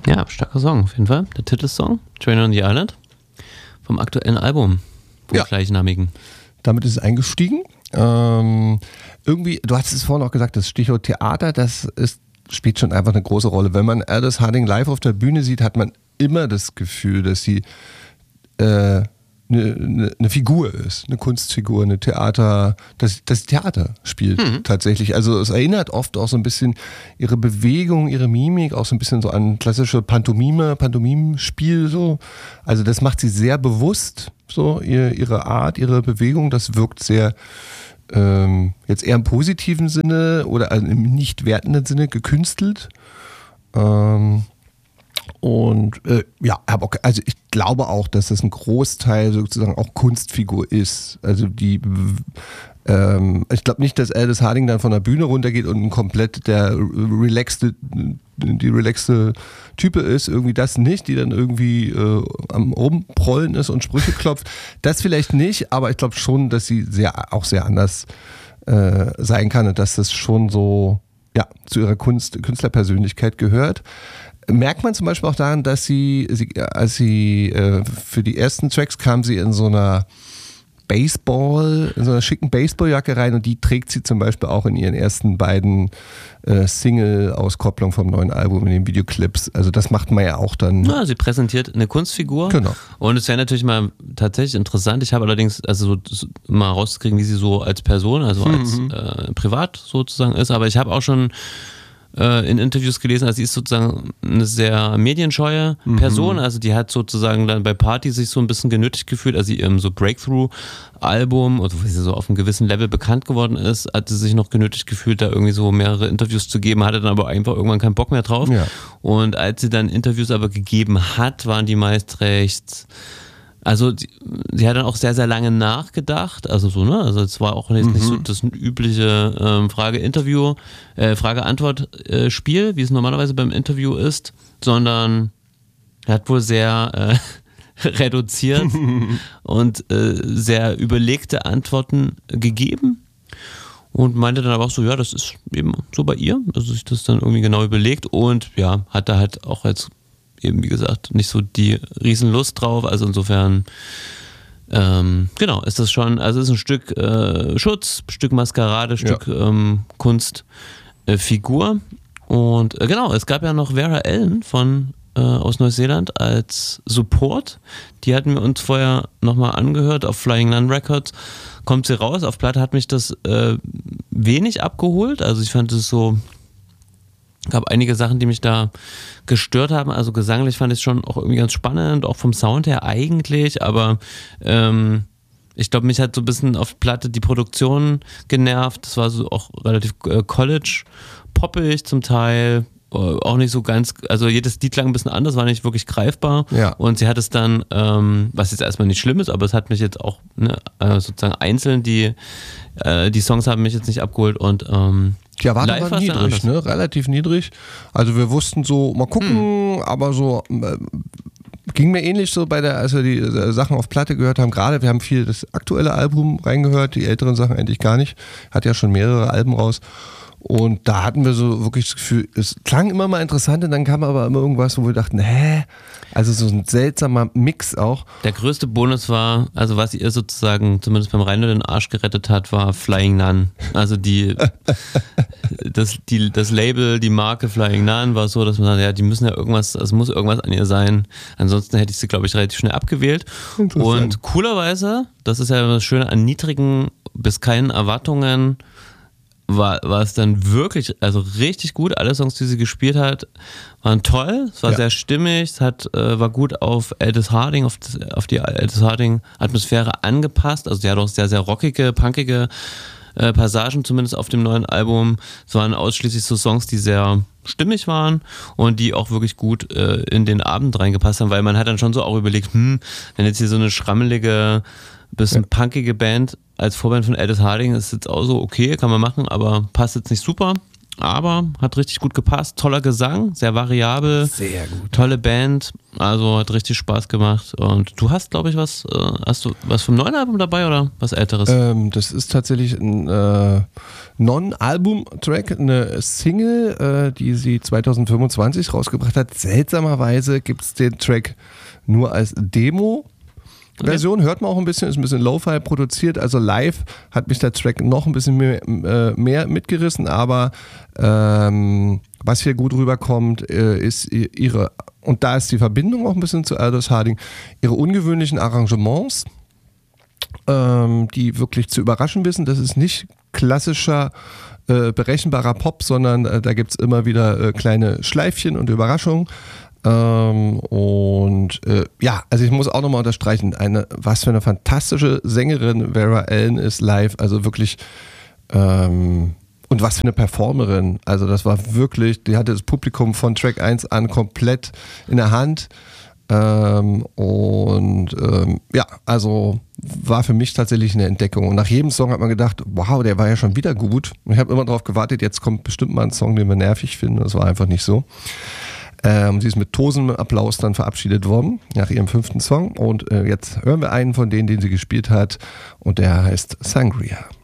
Ja, starker Song auf jeden Fall. Der Titelsong, Train on the Island, vom aktuellen Album, vom gleichnamigen. Damit ist es eingestiegen. Irgendwie, du hattest es vorhin auch gesagt, das Stichwort Theater, spielt schon einfach eine große Rolle. Wenn man Aldous Harding live auf der Bühne sieht, hat man immer das Gefühl, dass sie eine Figur ist, eine Kunstfigur, eine das Theater spielt tatsächlich. Also es erinnert oft auch so ein bisschen ihre Bewegung, ihre Mimik, auch so ein bisschen so an klassische Pantomimenspiel so. Also das macht sie sehr bewusst, so ihre Art, ihre Bewegung, das wirkt sehr jetzt eher im positiven Sinne oder im nicht wertenden Sinne gekünstelt. Also ich glaube auch, dass das ein Großteil sozusagen auch Kunstfigur ist. Also ich glaube nicht, dass Aldous Harding dann von der Bühne runtergeht und komplett die relaxte Type ist, irgendwie das nicht, die dann irgendwie am Rumprollen ist und Sprüche klopft. Das vielleicht nicht, aber ich glaube schon, dass sie auch sehr anders sein kann und dass das schon so zu ihrer Künstlerpersönlichkeit gehört. Merkt man zum Beispiel auch daran, dass als sie für die ersten Tracks kam sie in so einer schicken Baseballjacke rein und die trägt sie zum Beispiel auch in ihren ersten beiden Single-Auskopplungen vom neuen Album in den Videoclips. Also das macht man ja auch dann. Ja, sie präsentiert eine Kunstfigur. Genau. Und es wäre natürlich mal tatsächlich interessant. Ich habe allerdings mal rauszukriegen, wie sie so als Person, also als privat sozusagen ist. Aber ich habe auch schon in Interviews gelesen, also sie ist sozusagen eine sehr medienscheue Person, also die hat sozusagen dann bei Partys sich so ein bisschen genötigt gefühlt, also ihrem so Breakthrough-Album, also wo sie so auf einem gewissen Level bekannt geworden ist, hat sie sich noch genötigt gefühlt, da irgendwie so mehrere Interviews zu geben, hatte dann aber einfach irgendwann keinen Bock mehr drauf. Ja. Und als sie dann Interviews aber gegeben hat, waren die meist recht... Also sie hat dann auch sehr, sehr lange nachgedacht, also es war auch nicht so das übliche Frage-Antwort-Spiel, wie es normalerweise beim Interview ist, sondern hat wohl sehr reduziert und sehr überlegte Antworten gegeben und meinte dann aber auch so, ja, das ist eben so bei ihr, also sich das dann irgendwie genau überlegt und ja, hat da halt auch jetzt eben, wie gesagt, nicht so die Riesenlust drauf. Also insofern, ist das schon, also es ist ein Stück Schutz, ein Stück Maskerade, ein Stück Kunstfigur. Und es gab ja noch Vera Ellen aus Neuseeland als Support. Die hatten wir uns vorher nochmal angehört auf Flying Nun Records. Kommt sie raus, auf Platte hat mich das wenig abgeholt. Also ich fand es so... gab einige Sachen, die mich da gestört haben, also gesanglich fand ich es schon auch irgendwie ganz spannend, auch vom Sound her eigentlich, aber ich glaube, mich hat so ein bisschen auf Platte die Produktion genervt, das war so auch relativ College-poppig zum Teil, auch nicht so ganz, also jedes Lied klang ein bisschen anders, war nicht wirklich greifbar und sie hat es dann, was jetzt erstmal nicht schlimm ist, aber es hat mich jetzt auch sozusagen einzeln, die Songs haben mich jetzt nicht abgeholt und die Erwartung war niedrig, ne? Relativ niedrig. Also wir wussten so, mal gucken, aber so ging mir ähnlich so als wir die Sachen auf Platte gehört haben. Gerade wir haben viel das aktuelle Album reingehört, die älteren Sachen eigentlich gar nicht. Hat ja schon mehrere Alben raus. Und da hatten wir so wirklich das Gefühl, es klang immer mal interessant und dann kam aber immer irgendwas, wo wir dachten, also so ein seltsamer Mix auch. Der größte Bonus war, also was ihr sozusagen zumindest beim Rainer den Arsch gerettet hat, war Flying Nun. Also das Label, die Marke Flying Nun war so, dass man sagt, ja, die müssen ja irgendwas, es muss irgendwas an ihr sein. Ansonsten hätte ich sie, glaube ich, relativ schnell abgewählt. Und coolerweise, das ist ja das Schöne an niedrigen bis keinen Erwartungen, war es dann wirklich, also richtig gut. Alle Songs, die sie gespielt hat, waren toll. Es war sehr stimmig. Es war gut auf Aldous Harding, auf die Aldous Harding Atmosphäre angepasst. Also sie hat auch sehr, sehr rockige, punkige Passagen, zumindest auf dem neuen Album. Es waren ausschließlich so Songs, die sehr stimmig waren und die auch wirklich gut in den Abend reingepasst haben, weil man hat dann schon so auch überlegt, wenn jetzt hier so eine schrammelige, bisschen punkige Band als Vorband von Aldous Harding ist jetzt auch so okay, kann man machen, aber passt jetzt nicht super. aber hat richtig gut gepasst. Toller Gesang, sehr variabel. Sehr gut. Tolle Band, also hat richtig Spaß gemacht. Und du hast, glaube ich, hast du was vom neuen Album dabei oder was Älteres? Das ist tatsächlich ein Non-Album-Track, eine Single, die sie 2025 rausgebracht hat. Seltsamerweise gibt es den Track nur als Demo. Version hört man auch ein bisschen, ist ein bisschen Lo-Fi produziert, also live hat mich der Track noch ein bisschen mehr mitgerissen, aber was hier gut rüberkommt, ist ihre, und da ist die Verbindung auch ein bisschen zu Aldous Harding, ihre ungewöhnlichen Arrangements, die wirklich zu überraschen wissen. Das ist nicht klassischer berechenbarer Pop, sondern da gibt es immer wieder kleine Schleifchen und Überraschungen. Also ich muss auch nochmal unterstreichen, was für eine fantastische Sängerin Vera Ellen ist live, also wirklich, und was für eine Performerin, also das war wirklich, die hatte das Publikum von Track 1 an komplett in der Hand, also war für mich tatsächlich eine Entdeckung und nach jedem Song hat man gedacht, wow, der war ja schon wieder gut, und ich habe immer darauf gewartet, jetzt kommt bestimmt mal ein Song, den wir nervig finden, das war einfach nicht so. Sie ist mit tosendem Applaus dann verabschiedet worden nach ihrem 5. Song und jetzt hören wir einen von denen, den sie gespielt hat und der heißt Sangria.